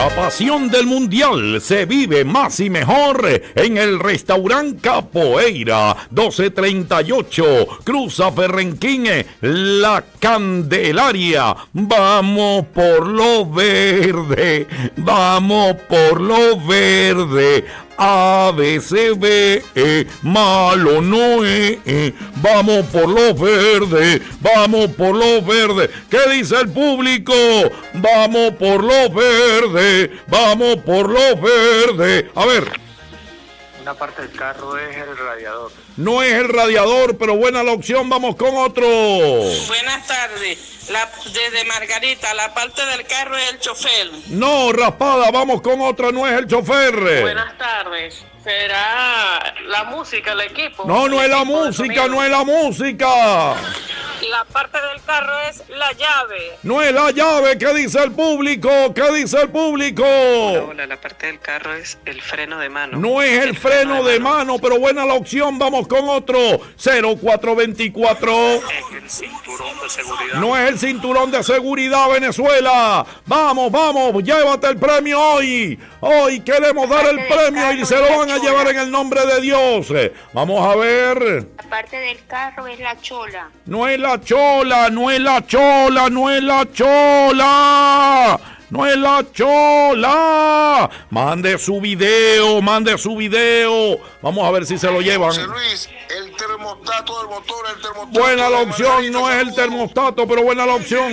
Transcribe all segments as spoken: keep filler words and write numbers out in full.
La pasión del mundial se vive más y mejor en el restaurante Capoeira, doce treinta y ocho, Cruza Ferrenquín, La Candelaria. Vamos por lo verde, vamos por lo verde. A, B, C, B, E, malo no es, e. Vamos por lo verde, vamos por lo verde. ¿Qué dice el público? Vamos por lo verde, vamos por lo verde. A ver. Una parte del carro es el radiador. No es el radiador, pero buena la opción, vamos con otro. Buenas tardes, la, desde Margarita, la parte del carro es el chofer. No, raspada, vamos con otra, no es el chofer. Buenas tardes, será la música, el equipo. No, no es la música, no es la música. La parte del carro es la llave. No es la llave, ¿qué dice el público? ¿Qué dice el público? Hola, hola, la parte del carro es el freno de mano. No es el, el freno, freno de, de mano. mano, pero buena la opción, vamos con otro. cero cuatro veinticuatro. Es el cinturón de seguridad. No es el cinturón de seguridad, Venezuela. Vamos, vamos, llévate el premio hoy. Hoy queremos dar el premio y se lo van a llevar en el nombre de Dios. Vamos a ver. La parte del carro es la chola. No es la chola, no es la chola, no es la chola. No es la chola. Mande su video, mande su video. Vamos a ver si se lo llevan. José Luis, el termostato del motor, el termostato. Buena la opción, no es el termostato, pero buena la opción.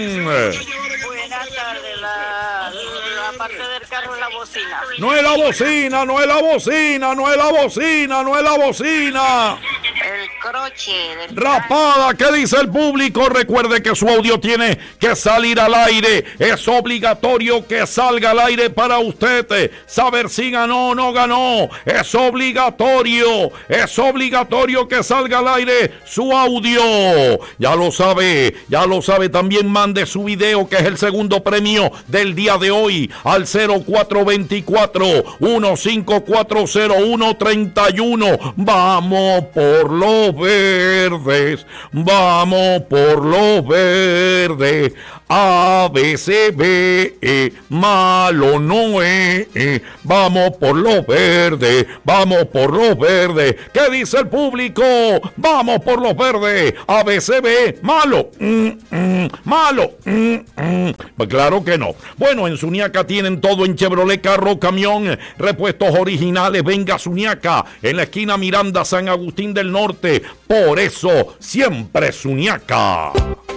Buenas tardes, la, la parte del carro es la bocina. No es la bocina, no es la bocina, no es la bocina, no es la bocina. El croche. Del Raspada, ¿qué dice el público? Recuerde que su audio tiene que salir al aire. Es obligatorio que salga al aire para usted saber si ganó o no ganó. Es obligatorio, es obligatorio que salga al aire su audio. Ya lo sabe, ya lo sabe. También mande su video, que es el segundo premio del día de hoy, al cero cuatro veinticuatro, uno cinco cuatro cero uno treinta y uno. Vamos por los verdes, vamos por los verdes. A, B, C, B, E, malo no es, e. Vamos por los verdes, vamos por los verdes. ¿Qué dice el público? Vamos por los verdes. A, B, C, B, malo, mm, mm, malo, mm, mm. Pues claro que no. Bueno, en Suñaca tienen todo en Chevrolet, carro, camión, repuestos originales. Venga a Suñaca, en la esquina Miranda, San Agustín del Norte. Por eso, siempre Suñaca.